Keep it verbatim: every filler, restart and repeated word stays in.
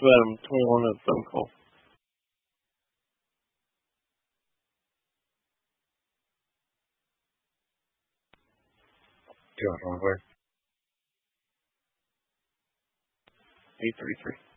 about him twenty-one on the phone call. Two on one way. eight thirty-three.